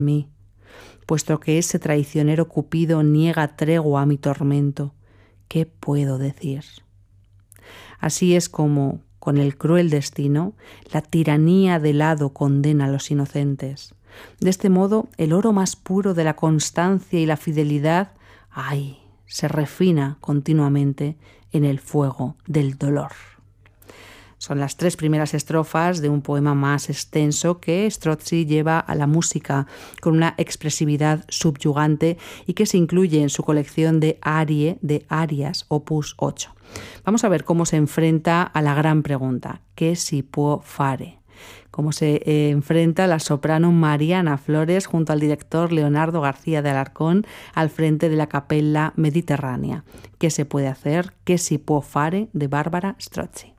mí, puesto que ese traicionero Cupido niega tregua a mi tormento. ¿Qué puedo decir? Así es como, con el cruel destino, la tiranía del hado condena a los inocentes. De este modo, el oro más puro de la constancia y la fidelidad, ¡ay!, se refina continuamente en el fuego del dolor. Son las 3 primeras estrofas de un poema más extenso que Strozzi lleva a la música con una expresividad subyugante y que se incluye en su colección de arie de arias, opus 8. Vamos a ver cómo se enfrenta a la gran pregunta, ¿qué si può fare? Cómo se enfrenta la soprano Mariana Flores junto al director Leonardo García de Alarcón al frente de la Capella Mediterránea. ¿Qué se puede hacer? ¿Qué si può fare? De Bárbara Strozzi.